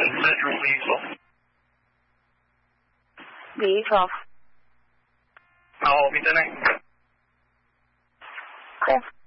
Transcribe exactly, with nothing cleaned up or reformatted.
literally lethal. Lethal. Ja, vi den är. Okay.